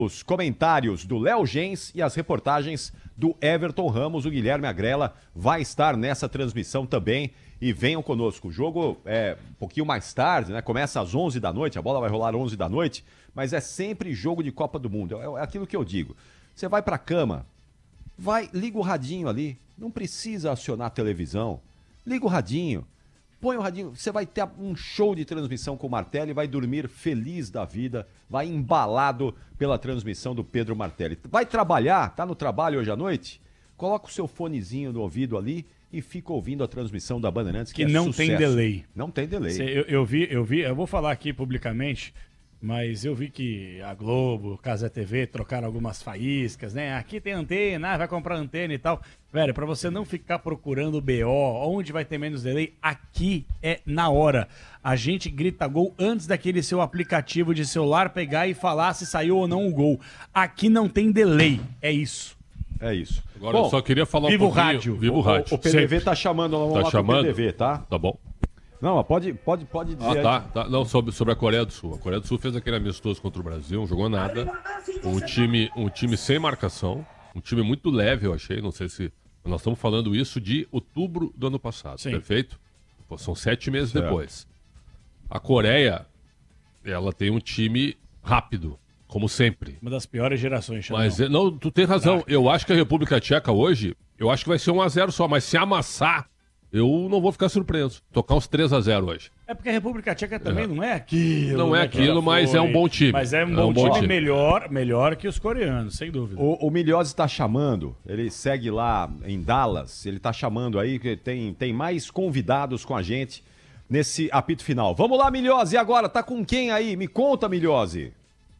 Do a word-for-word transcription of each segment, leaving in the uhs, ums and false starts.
Os comentários do Léo Gens e as reportagens do Everton Ramos. O Guilherme Agrela vai estar nessa transmissão também. E venham conosco. O jogo é um pouquinho mais tarde, né? Começa às onze da noite, a bola vai rolar às onze da noite, mas é sempre jogo de Copa do Mundo. É aquilo que eu digo. Você vai pra cama, vai, liga o radinho ali. Não precisa acionar a televisão. Liga o radinho. Põe o radinho, você vai ter um show de transmissão com o Martelli, vai dormir feliz da vida, vai embalado pela transmissão do Pedro Martelli. Vai trabalhar, tá no trabalho hoje à noite? Coloca o seu fonezinho no ouvido ali e fica ouvindo a transmissão da Bandeirantes, que, que é não sucesso. tem delay. Não tem delay. Cê, eu, eu vi, eu vi, eu vou falar aqui publicamente, mas eu vi que a Globo, Cazé T V trocaram algumas faíscas, né? Aqui tem antena, vai comprar antena e tal. Velho, pra você não ficar procurando B O, onde vai ter menos delay, aqui é na hora. A gente grita gol antes daquele seu aplicativo de celular pegar e falar se saiu ou não o gol. Aqui não tem delay, é isso. É isso. Agora Bom, eu só queria falar viva um o rádio. Viva o rádio. O, o P D V Sempre. Tá chamando, vamos tá lá chamando? com o P D V, tá? Tá bom. Não, mas pode, pode, pode dizer. Ah, tá, tá. Não, sobre, sobre a Coreia do Sul. A Coreia do Sul fez aquele amistoso contra o Brasil, não jogou nada. Um time, um time sem marcação. Um time muito leve, eu achei. Não sei se... Nós estamos falando isso de outubro do ano passado, Sim. perfeito? Pô, são sete meses certo. depois. A Coreia, ela tem um time rápido, como sempre. Uma das piores gerações. Mas, não, tu tem razão. Ah. Eu acho que a República Tcheca hoje, eu acho que vai ser um a zero só. Mas se amassar, eu não vou ficar surpreso. Tocar uns três a zero hoje. É porque a República Tcheca também é. não é aquilo. Não é aquilo, mas é um bom time. Mas é um bom, é um bom time, time. Melhor, melhor que os coreanos, sem dúvida. O, o Milhose está chamando, ele segue lá em Dallas, ele está chamando aí, que tem, tem mais convidados com a gente nesse apito final. Vamos lá, Milhose, e agora? Tá com quem aí? Me conta, Milhose.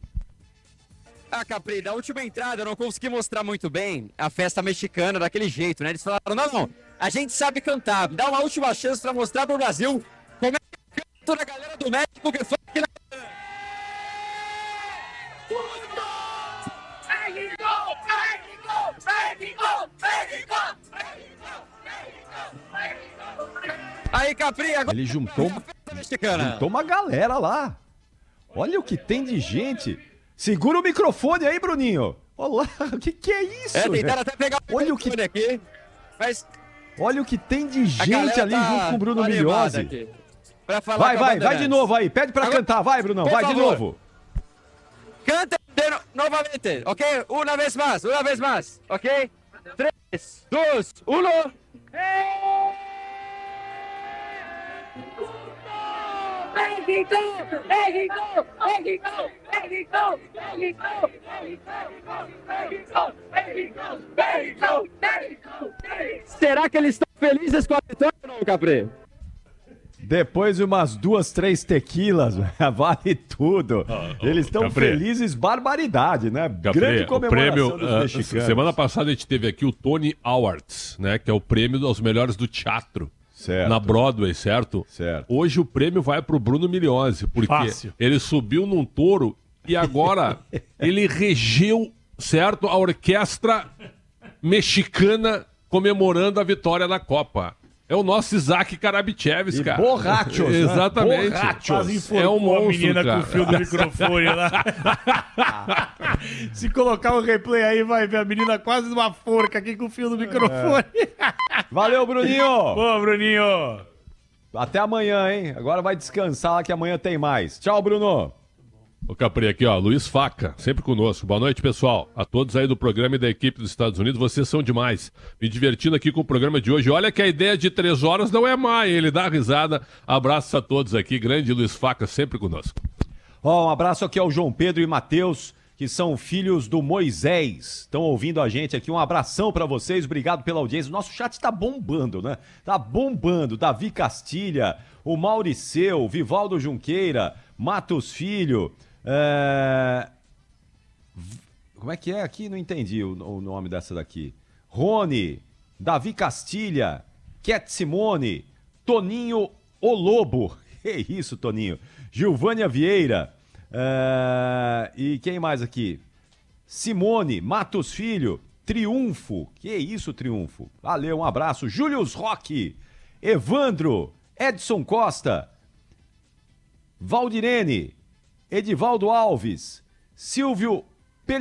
Ah, Capri, da última entrada eu não consegui mostrar muito bem a festa mexicana daquele jeito, né? Eles falaram, não, não, a gente sabe cantar, dá uma última chance pra mostrar pro Brasil como é que canta na galera do México que foi aqui na... Aí, Capri, agora... Ele juntou, juntou uma galera lá. Olha o que tem de gente. Segura o microfone aí, Bruninho. Olá, o que, que é isso? É, tentaram até pegar o Olha o que aqui, mas... Olha o que tem de gente ali tá junto com o Bruno Milhose. Vai, vai, vai de novo aí. Pede pra Agora, cantar, vai, Brunão, vai favor. de novo. Canta de no novamente, ok? Uma vez mais, uma vez mais, ok? Três, dois, um. México! México! México! México! México! México! México! México! Será que eles estão felizes com a vitória ou não, Capri? Depois de umas duas, três tequilas, vale tudo. Oh, oh, Eles estão felizes, barbaridade, né? Capri, Grande comemoração o prêmio, dos mexicanos. Uh, semana passada a gente teve aqui o Tony Awards, né? Que é o prêmio dos melhores do teatro. Certo. Na Broadway, certo? Certo. Hoje o prêmio vai pro Bruno Milhose, porque Fácil. ele subiu num touro e agora ele regeu, certo, a orquestra mexicana comemorando a vitória na Copa. É o nosso Isaac Karabicheves, cara. Borrachos, né? Exatamente. Borrachos. É um monstro, a menina cara. com o fio do microfone lá. Se colocar o replay aí, vai ver a menina quase numa forca aqui com o fio do microfone. É. Valeu, Bruninho. Boa, Bruninho. Até amanhã, hein? Agora vai descansar lá que amanhã tem mais. Tchau, Bruno. O Capri aqui, ó, Luiz Faca, sempre conosco. Boa noite, pessoal. A todos aí do programa e da equipe dos Estados Unidos, vocês são demais. Me divertindo aqui com o programa de hoje. Olha que a ideia de três horas não é má, hein? Ele dá risada. Abraço a todos aqui. Grande Luiz Faca, sempre conosco. Ó, um abraço aqui ao João Pedro e Matheus, que são filhos do Moisés. Estão ouvindo a gente aqui. Um abração pra vocês. Obrigado pela audiência. O nosso chat tá bombando, né? Tá bombando. Davi Castilha, o Mauriceu, Vivaldo Junqueira, Matos Filho... É... Como é que é aqui? Não entendi o, o nome dessa daqui. Rony, Davi Castilha, Cat Simone, Toninho O Lobo. Que isso, Toninho? Gilvânia Vieira. É... E quem mais aqui? Simone, Matos Filho, Triunfo. Que isso, Triunfo? Valeu, um abraço. Július Roque, Evandro, Edson Costa, Valdirene, Edivaldo Alves, Silvio